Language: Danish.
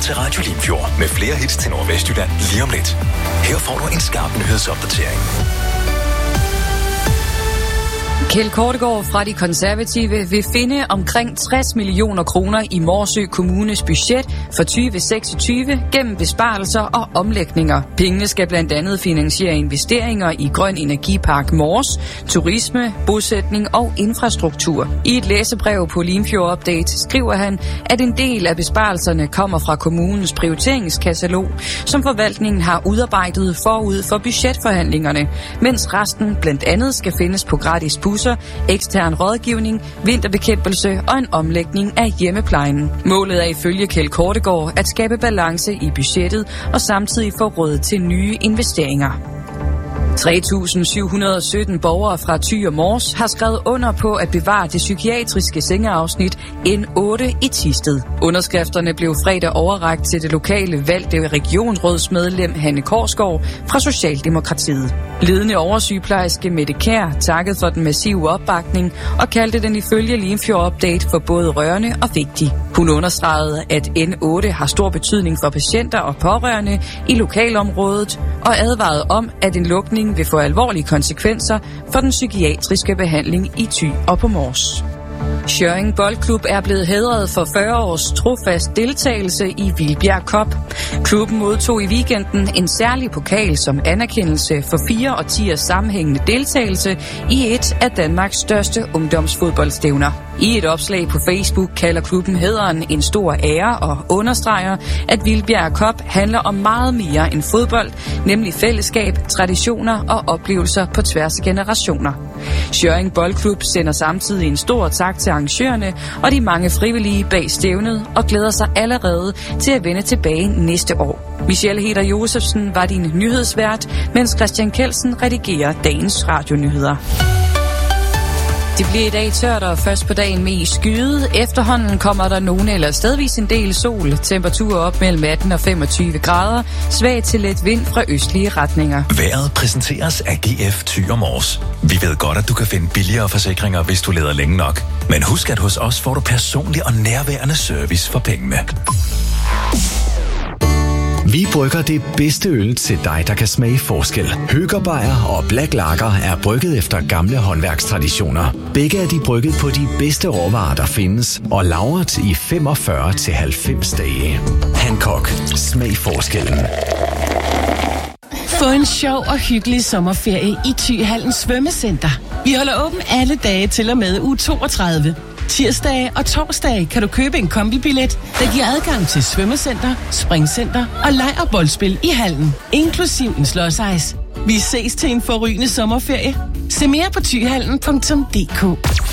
til Radio Limfjord med flere hits til Nordvestjylland lige om lidt. Her får du en skarp nyhedsopdatering. Kjeld Kortegaard fra De Konservative vil finde omkring 60 millioner kroner i Morsø Kommunes budget for 2026 gennem besparelser og omlægninger. Pengene skal blandt andet finansiere investeringer i Grøn Energipark Mors, turisme, bosætning og infrastruktur. I et læsebrev på Limfjord Update skriver han, at en del af besparelserne kommer fra kommunens prioriteringskatalog, som forvaltningen har udarbejdet forud for budgetforhandlingerne, mens resten blandt andet skal findes på gratis busser, ekstern rådgivning, vinterbekæmpelse og en omlægning af hjemmeplejen. Målet er ifølge Kjeld Kortegaard at skabe balance i budgettet og samtidig få råd til nye investeringer. 3.717 borgere fra Thy og Mors har skrevet under på at bevare det psykiatriske sengeafsnit N8 i Thisted. Underskrifterne blev fredag overrakt til det lokale valgte regionsrådsmedlem Hanne Korsgaard fra Socialdemokratiet. Ledende oversygeplejerske Mette Kjær takkede for den massive opbakning og kaldte den ifølge Limfjord Update for både rørende og vigtig. Hun understregede, at N8 har stor betydning for patienter og pårørende i lokalområdet og advarede om, at en lukning vil få alvorlige konsekvenser for den psykiatriske behandling i Thy og på Mors. Skjørring Boldklub er blevet hædret for 40 års trofast deltagelse i Vildbjerg Cup. Klubben modtog i weekenden en særlig pokal som anerkendelse for 4 årtiers sammenhængende deltagelse i et af Danmarks største ungdomsfodboldstævner. I et opslag på Facebook kalder klubben hæderen en stor ære og understreger, at Vildbjerg Cup handler om meget mere end fodbold, nemlig fællesskab, traditioner og oplevelser på tværs af generationer. Skjørring Boldklub sender samtidig en stor tak til arrangørerne og de mange frivillige bag stævnet og glæder sig allerede til at vende tilbage næste år. Michelle Heder Josefsen var din nyhedsvært, mens Christian Kelsen redigerer dagens radionyheder. Det bliver i dag tørt og først på dagen mest skyet. Efterhånden kommer der nogen eller stedvis en del sol. Temperaturer op mellem 18 og 25 grader. Svag til let vind fra østlige retninger. Vejret præsenteres af GF Thy og Mors. Vi ved godt, at du kan finde billigere forsikringer, hvis du leder længe nok. Men husk, at hos os får du personlig og nærværende service for pengene. Vi brygger det bedste øl til dig, der kan smage forskel. Høger Beyer og Black Lager er brygget efter gamle håndværkstraditioner. Begge er de brygget på de bedste råvarer, der findes, og lagret i 45-90 dage. Hancock. Smag forskellen. Få en sjov og hyggelig sommerferie i Thyhallen Svømmecenter. Vi holder åben alle dage til og med uge 32. Tirsdage og torsdage kan du købe en kombibillet, der giver adgang til svømmecenter, springcenter og leg- og boldspil i hallen, inklusiv en slåsejs. Vi ses til en forrygende sommerferie. Se mere på thyhallen.dk.